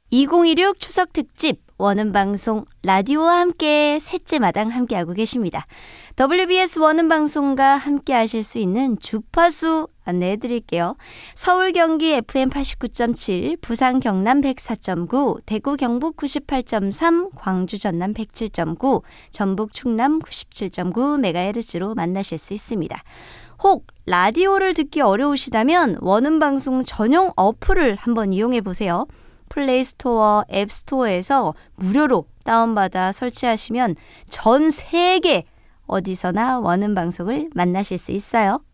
2016 추석 특집 원음방송 라디오와 함께 셋째 마당 함께하고 계십니다. WBS 원음방송과 함께 하실 수 있는 주파수 안내해드릴게요. 서울 경기 FM 89.7, 부산 경남 104.9, 대구 경북 98.3, 광주 전남 107.9, 전북 충남 97.9MHz로 만나실 수 있습니다. 혹 라디오를 듣기 어려우시다면 원음방송 전용 어플을 한번 이용해보세요. 플레이스토어, 앱스토어에서 무료로 다운받아 설치하시면 전 세계 어디서나 원음방송을 만나실 수 있어요.